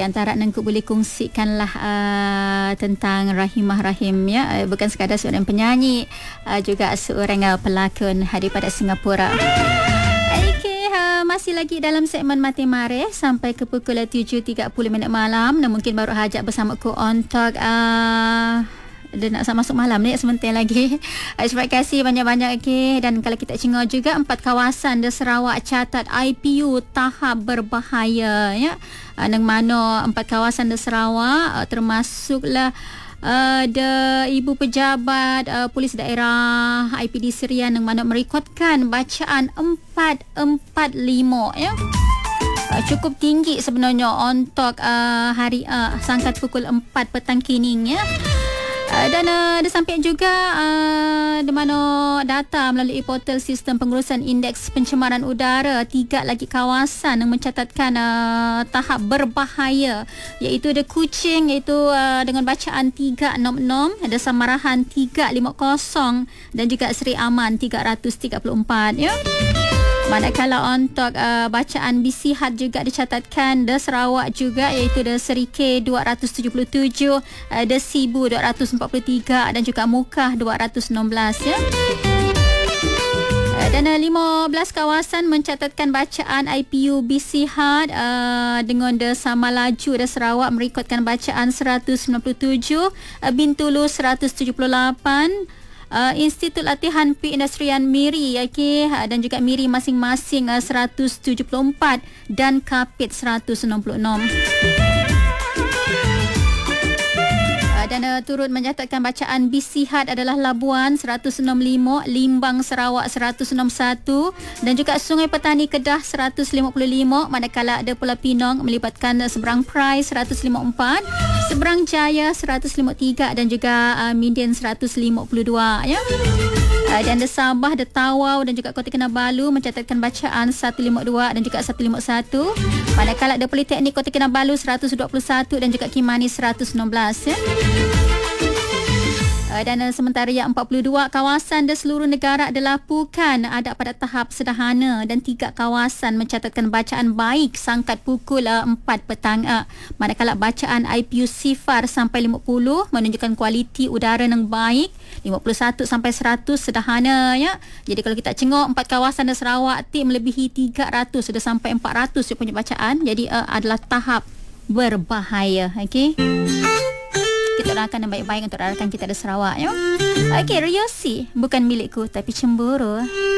antara Nengku boleh kongsikanlah tentang Rahimah Rahim ya, bukan sekadar seorang penyanyi, juga seorang pelakon daripada Singapura. Okay, masih lagi dalam segmen Mati Mareh sampai ke pukul 7.30 malam. Dan mungkin baru hajat bersama ku on talk. Dia nak masuk malam ni sebentar lagi. Terima kasih banyak-banyak. Okay. Dan kalau kita tengok juga 4 kawasan di Sarawak catat IPU tahap berbahaya ya. Nang mana 4 kawasan di Sarawak termasuklah ada ibu pejabat polis daerah IPD Serian yang mana merekodkan bacaan 445 ya. Cukup tinggi sebenarnya untuk hari sangkat pukul 4 petang kini ya. Dan disampaikan juga di mana data melalui portal sistem pengurusan indeks pencemaran udara 3 lagi kawasan yang mencatatkan tahap berbahaya, iaitu ada Kuching iaitu dengan bacaan 366, ada Samarahan 350 dan juga Seri Aman 334 ya. Manakala untuk bacaan bisihat juga dicatatkan di Sarawak juga, iaitu di Serike 277, di Sibu 243 dan juga Mukah 216 ya. Dan 15 kawasan mencatatkan bacaan IPU bisihat dengan di Samalaju di Sarawak merekodkan bacaan 197, Bintulu 178, Institut Latihan Perindustrian Miri okay, dan juga Miri masing-masing 174 dan Kapit 166. Dan turut mencatatkan bacaan bisihat adalah Labuan 165, Limbang Sarawak 161 dan juga Sungai Petani Kedah 155, manakala ada Pulau Pinang melibatkan Seberang Prai 154, Seberang Jaya 153 dan juga Midian 152 ya. Dan di Sabah, di Tawau dan juga Kota Kinabalu mencatatkan bacaan 152 dan juga 151, manakala ada Politeknik Kota Kinabalu 121 dan juga Kimani 116 ya. Dan sementara yang 42 kawasan di seluruh negara dilaporkan ada pada tahap sederhana dan 3 kawasan mencatatkan bacaan baik sangkat pukul 4 petang. Manakala bacaan IPU sifar sampai 50 menunjukkan kualiti udara yang baik, 51 sampai 100 sederhana ya. Jadi kalau kita tengok 4 kawasan di Sarawak melebihi 300 sudah sampai 400 dia punya bacaan. Jadi adalah tahap berbahaya. Okey. Kita doakan yang baik-baik untuk rakan kita di Sarawak ya. Okey, Ryosi bukan milikku tapi cemburu.